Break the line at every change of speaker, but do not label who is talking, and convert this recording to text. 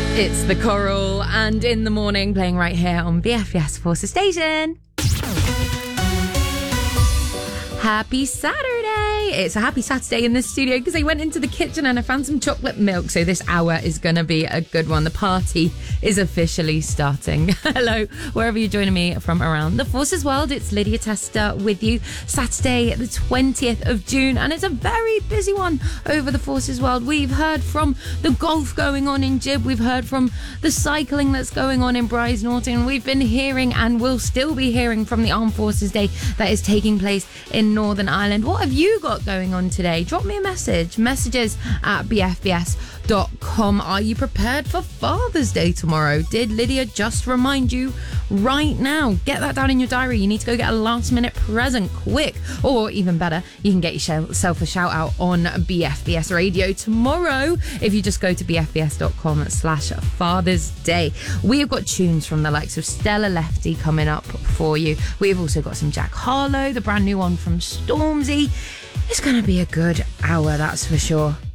It's The Coral and In the Morning, playing right here on BFBS Forces Station. Happy Saturday. It's a happy Saturday in the studio because I went into the kitchen and I found some chocolate milk. So this hour is going to be a good one. The party is officially starting. Hello, wherever you're joining me from around the Forces world. It's Lydia Tester with you. Saturday, the 20th of June. And it's a very busy one over the Forces world. We've heard from the golf going on in Gib. We've heard from the cycling that's going on in Brize Norton. We've been hearing and will still be hearing from the Armed Forces Day that is taking place in Northern Ireland. What have you got going on today? Drop me a message. Messages at bfbs.com. Are you prepared for Father's Day tomorrow? Did Lydia just remind you right now? Get that down in your diary. You need to go get a last minute present quick. Or even better, you can get yourself a shout out on BFBS Radio tomorrow if you just go to bfbs.com/Father's Day. We have got tunes from the likes of Stella Lefty coming up for you. We've also got some Jack Harlow, the brand new one from Stormzy. It's going to be a good hour, that's for sure.